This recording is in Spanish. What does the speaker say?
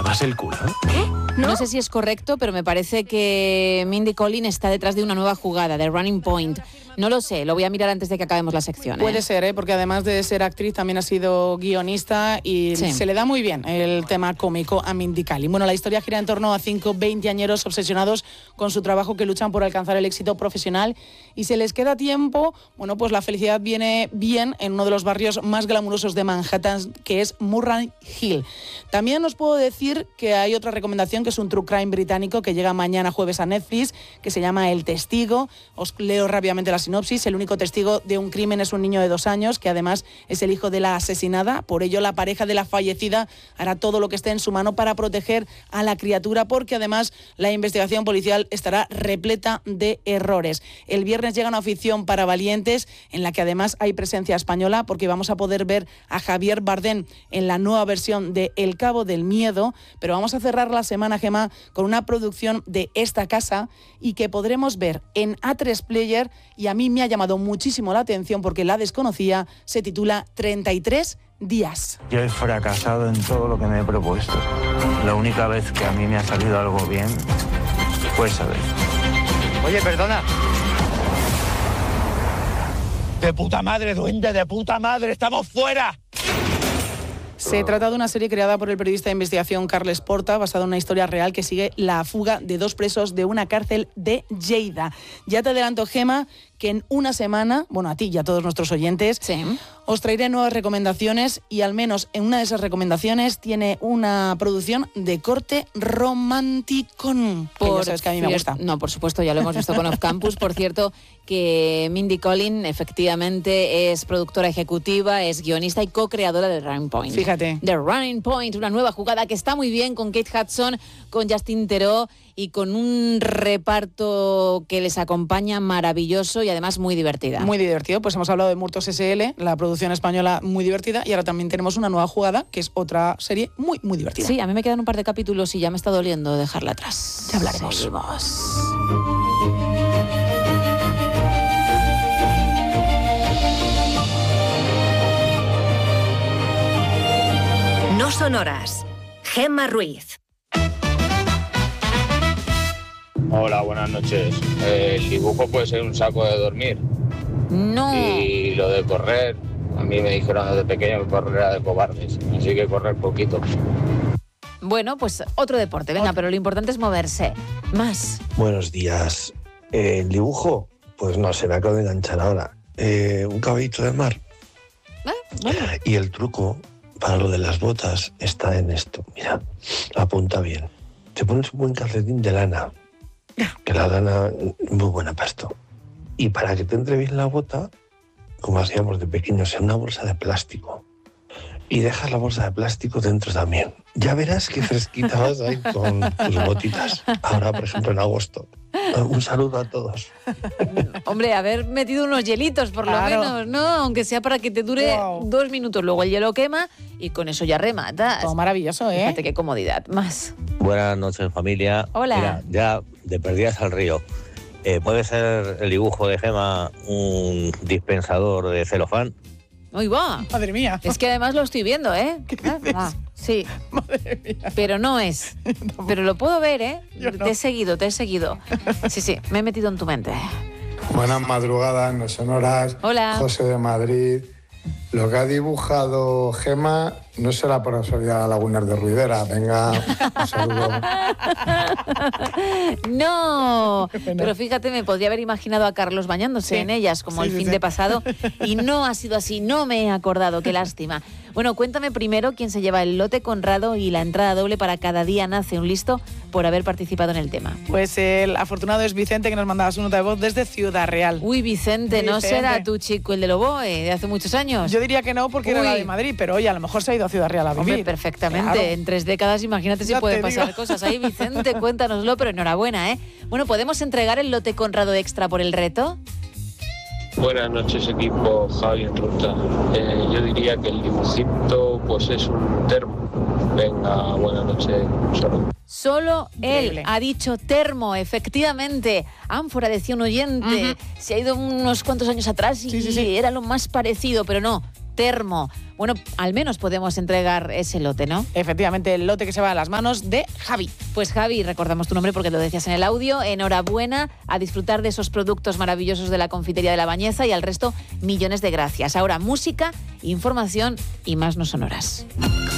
tomas el culo? ¿Qué? No sé si es correcto, pero me parece que Mindy Kaling está detrás de una nueva jugada, de Running Point. No lo sé, lo voy a mirar antes de que acabemos la sección. Puede ser, porque además de ser actriz también ha sido guionista y se le da muy bien el tema cómico a Mindy Kaling. Bueno, la historia gira en torno a 5 veinteañeros obsesionados con su trabajo que luchan por alcanzar el éxito profesional y se les queda tiempo. Bueno, pues la felicidad viene bien en uno de los barrios más glamurosos de Manhattan, que es Murray Hill. También os puedo decir que hay otra recomendación, que es un true crime británico que llega mañana jueves a Netflix, que se llama El Testigo. Os leo rápidamente la sinopsis. El único testigo de un crimen es un niño de 2 años, que además es el hijo de la asesinada. Por ello, la pareja de la fallecida hará todo lo que esté en su mano para proteger a la criatura, porque además la investigación policial estará repleta de errores. El viernes llega una ficción para valientes, en la que además hay presencia española, porque vamos a poder ver a Javier Bardem en la nueva versión de El Cabo del Miedo, pero vamos a cerrar la semana, Gemma, con una producción de esta casa y que podremos ver en A3 Player, y a mí me ha llamado muchísimo la atención porque la desconocía. Se titula 33 días. Yo he fracasado en todo lo que me he propuesto. La única vez que a mí me ha salido algo bien fue esa vez. Oye, perdona. ¡De puta madre, duende, de puta madre! ¡Estamos fuera! Se trata de una serie creada por el periodista de investigación Carles Porta, basada en una historia real que sigue la fuga de 2 presos de una cárcel de Lleida. Ya te adelanto, Gema, que en una semana, bueno, a ti y a todos nuestros oyentes, os traeré nuevas recomendaciones, y al menos en una de esas recomendaciones tiene una producción de corte romántico, que ya sabes que a mí me gusta. No, por supuesto, ya lo hemos visto con Off Campus. Por cierto, que Mindy Kaling efectivamente es productora ejecutiva, es guionista y co-creadora de Running Point. Fíjate. The Running Point, una nueva jugada que está muy bien, con Kate Hudson, con Justin Theroux y con un reparto que les acompaña maravilloso y además muy divertida. Muy divertido, pues hemos hablado de Murtos S.L., la producción española muy divertida, y ahora también tenemos una nueva jugada, que es otra serie muy, muy divertida. Sí, a mí me quedan un par de capítulos y ya me está doliendo dejarla atrás. Ya hablaremos. Seguimos. No son horas. Gemma Ruiz. Hola, buenas noches. El dibujo puede ser un saco de dormir. No. Y lo de correr, a mí me dijeron desde pequeño que correr era de cobardes, así que correr poquito. Bueno, pues otro deporte, venga, pero lo importante es moverse. Más. Buenos días. El dibujo, pues no, se me acaba de enganchar ahora. Un caballito de mar. Bueno. Y el truco para lo de las botas está en esto. Mira, apunta bien. Te pones un buen calcetín de lana, que la lana es muy buena para esto. Y para que te entre bien la bota, como hacíamos de pequeños, en una bolsa de plástico. Y dejas la bolsa de plástico dentro también. Ya verás qué fresquita vas ahí con tus botitas. Ahora, por ejemplo, en agosto. Un saludo a todos. Hombre, haber metido unos hielitos por lo menos, ¿no? Aunque sea para que te dure 2 minutos. Luego el hielo quema y con eso ya rematas. Todo maravilloso, ¿eh? Fíjate qué comodidad. Más. Buenas noches, familia. Hola. Mira, ya de perdidas al río. ¿Puede ser el dibujo de Gema un dispensador de celofán? ¡Uy, va! Madre mía. Es que además lo estoy viendo, ¿eh? ¿Qué dices? Sí. Madre mía. Pero no es. Pero lo puedo ver, ¿eh? Yo no. Te he seguido. Sí, me he metido en tu mente. Buenas madrugadas, no son horas. Hola. José de Madrid. Lo que ha dibujado Gema no será por casualidad Lagunas de Ruidera. Venga, un saludo. No, pero fíjate, me podría haber imaginado a Carlos bañándose en ellas, como el fin de pasado, y no ha sido así, no me he acordado, qué lástima. Bueno, cuéntame primero quién se lleva el lote Conrado y la entrada doble para Cada día nace un listo por haber participado en el tema. Pues el afortunado es Vicente, que nos mandaba su nota de voz desde Ciudad Real. Uy, Vicente, ¿no será tu chico el de Loboe de hace muchos años? Yo diría que no, porque era la de Madrid, pero oye, a lo mejor se ha ido a Ciudad Real a vivir. Hombre, perfectamente, Claro. en 3 décadas, imagínate si Ya puede te pasar digo. cosas ahí. Vicente, cuéntanoslo, pero enhorabuena, ¿eh? Bueno, ¿podemos entregar el lote Conrado extra por el reto? Buenas noches, equipo Javi en Ruta. Yo diría que el dibujito pues es un termo. Venga, buenas noches, un saludo. Solo Increíble. él ha dicho termo, efectivamente. Ánfora, decía un oyente, se ha ido unos cuantos años atrás y Sí. era lo más parecido, pero no. termo. Bueno, al menos podemos entregar ese lote, ¿no? Efectivamente, el lote que se va a las manos de Javi. Pues Javi, recordamos tu nombre porque lo decías en el audio. Enhorabuena, a disfrutar de esos productos maravillosos de la confitería de La Bañeza, y al resto, millones de gracias. Ahora, música, información y más no sonoras.